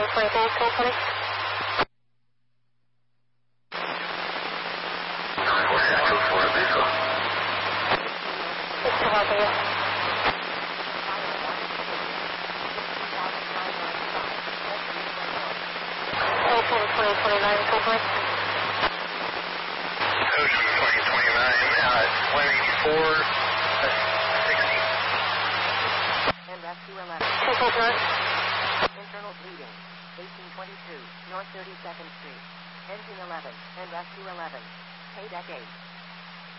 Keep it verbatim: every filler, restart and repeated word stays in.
twenty-three, two twenty. It's helping you. Ocean twenty twenty-nine, two twenty. Ocean twenty twenty-nine, uh, one eighty-four, sixty. And rescue eleven. two forty-nine. Internal bleeding. eighteen twenty-two, North thirty-second Street. Engine eleven, and rescue eleven. Pay deck eight.